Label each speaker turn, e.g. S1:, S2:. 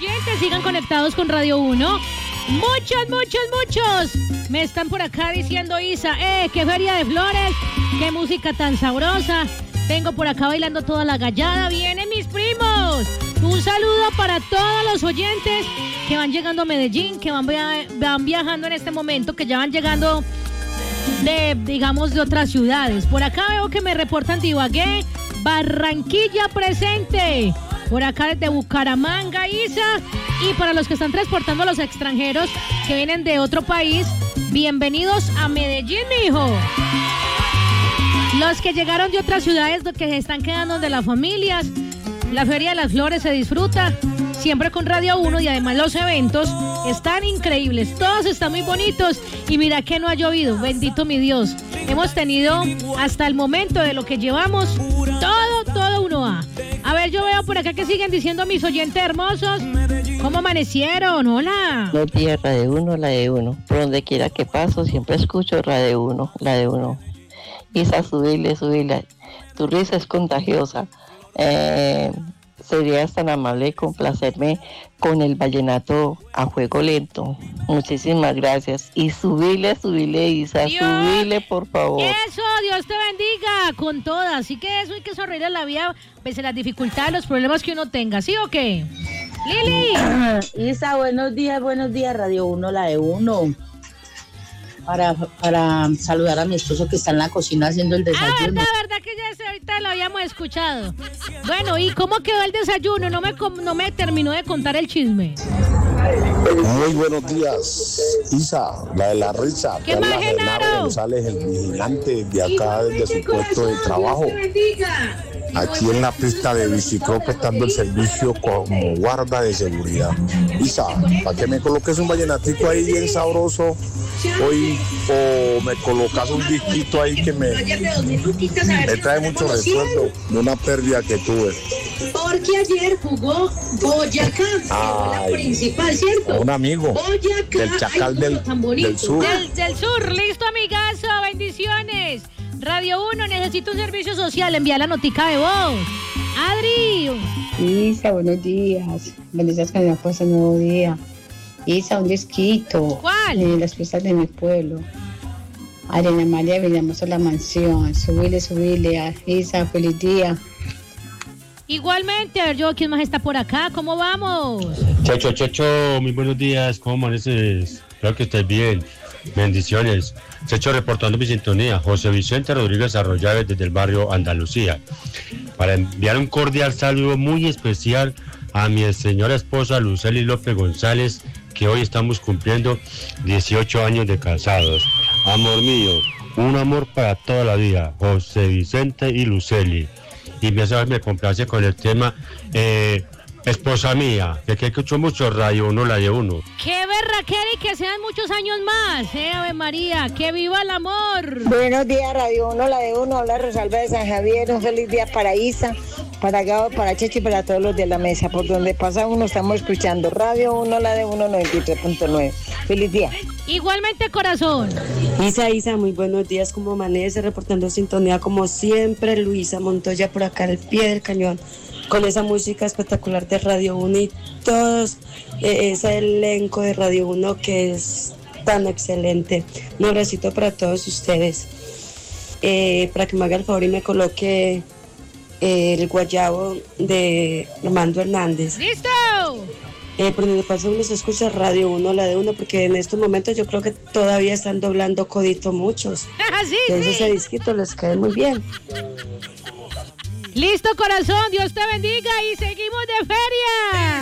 S1: oyentes, sigan conectados con Radio 1. Muchos me están por acá diciendo, Isa, qué feria de flores, qué música tan sabrosa. Tengo por acá bailando toda la gallada, vienen mis primos. Un saludo para todos los oyentes que van llegando a Medellín, que van viajando en este momento, que ya van llegando de otras ciudades. Por acá veo que me reportan de Ibagué, Barranquilla presente. Por acá desde Bucaramanga, Isa. Y para los que están transportando a los extranjeros que vienen de otro país, bienvenidos a Medellín, mijo. Los que llegaron de otras ciudades, los que se están quedando de las familias, la Feria de las Flores se disfruta siempre con Radio 1 y además los eventos están increíbles, todos están muy bonitos y mira que no ha llovido, bendito mi Dios. Hemos tenido hasta el momento de lo que llevamos todo 1A. A ver, yo veo por acá que siguen diciendo mis oyentes hermosos, ¿cómo amanecieron? Hola.
S2: Buenos días, Radio 1, la de 1. Por donde quiera que paso, siempre escucho Radio 1, la de 1. Isa, subile. Tu risa es contagiosa. Serías tan amable de complacerme con el vallenato a fuego lento. Muchísimas gracias. Y subile, Isa,
S1: Dios,
S2: subile, por favor.
S1: Eso, Dios te bendiga con todas. Así que eso hay que sonreír en la vida, pese a las dificultades, los problemas que uno tenga. ¿Sí o qué? Lili.
S3: Isa, buenos días, Radio 1, la de 1. Para saludar a mi esposo que está en la cocina haciendo el desayuno.
S1: Verdad que ya ahorita lo habíamos escuchado. Bueno, ¿y cómo quedó el desayuno? No me terminó de contar el chisme.
S4: Muy buenos días, Isa, la de la risa.
S1: ¿Qué más, Genaro?
S4: González, el vigilante de acá desde su puesto de trabajo. Aquí en la pista de bicicleta prestando el servicio como guarda de seguridad. Isa, para que me coloques un vallenatico ahí bien sabroso hoy, o me colocas un disquito ahí que me trae mucho recuerdo de una pérdida que tuve.
S5: Porque ayer jugó Boyacá, la principal, ¿cierto?
S4: Un amigo
S5: Boyacá,
S4: del Chacal del Sur.
S1: Del sur, listo, amigazo, bendiciones. Radio 1, necesito un servicio social, envía la notica de voz. Adri.
S3: Isa, buenos días. Bendiciones que me pasa el nuevo día. Isa, un disquito.
S1: ¿Cuál?
S3: En las fiestas de mi pueblo. Arena María, venimos a la mansión. Subile. Isa, feliz día.
S1: Igualmente, a ver yo, ¿quién más está por acá? ¿Cómo vamos?
S6: Checho, muy buenos días, ¿cómo amaneces? Espero que estés bien, bendiciones. Checho reportando mi sintonía, José Vicente Rodríguez Arroyave desde el barrio Andalucía. Para enviar un cordial saludo muy especial a mi señora esposa Lucely López González, que hoy estamos cumpliendo 18 años de casados. Amor mío, un amor para toda la vida, José Vicente y Lucely. Y me complace con el tema Esposa Mía, que escucho mucho Radio 1, la de 1.
S1: ¡Qué berraquera y que sean muchos años más! Ave María, ¡que viva el amor!
S7: Buenos días, Radio 1, la de 1, habla Rosalba de San Javier, un feliz día para Isa, para Gabo, para Checho y para todos los de la mesa, por donde pasa uno estamos escuchando Radio 1, la de 1, 93.9. Feliz día.
S1: Igualmente, corazón.
S8: Isa, muy buenos días, ¿cómo amanece? Reportando sintonía como siempre, Luisa Montoya por acá al pie del cañón, con esa música espectacular de Radio 1 y todos ese elenco de Radio 1 que es tan excelente. Un abracito para todos ustedes. Para que me haga el favor y me coloque el guayabo de Armando Hernández.
S1: ¡Listo!
S8: Por donde pasa uno se escucha Radio 1, la de 1, porque en estos momentos yo creo que todavía están doblando codito muchos.
S1: Sí,
S8: entonces ese disquito les cae muy bien.
S1: Listo, corazón, Dios te bendiga y seguimos de feria.